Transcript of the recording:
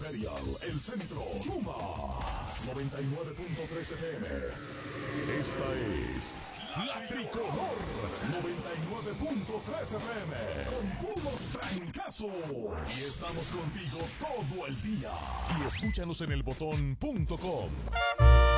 Imperial, El Centro, Yuma, 99.3 FM. Esta es La Tricolor, 99.3 FM, con puros trancazos. Y estamos contigo todo el día. Y escúchanos en elbotón.com.